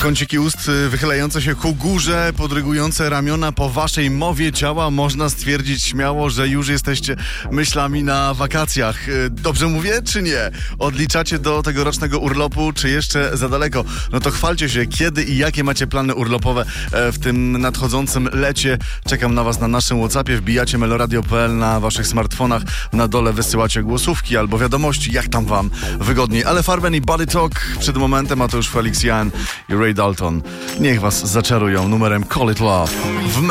Kąciki ust wychylające się ku górze, podrygujące ramiona po waszej mowie ciała. Można stwierdzić śmiało, że już jesteście myślami na wakacjach. Dobrze mówię, czy nie? Odliczacie do tegorocznego urlopu, czy jeszcze za daleko? No to chwalcie się, kiedy i jakie macie plany urlopowe w tym nadchodzącym lecie. Czekam na was na naszym WhatsAppie. Wbijacie meloradio.pl na waszych smartfonach. Na dole wysyłacie głosówki albo wiadomości, jak tam wam wygodniej. Ale Farben i Body Talk przed momentem, a to już Felix Jan i Ray Dalton. Niech was zaczarują numerem Call It Love.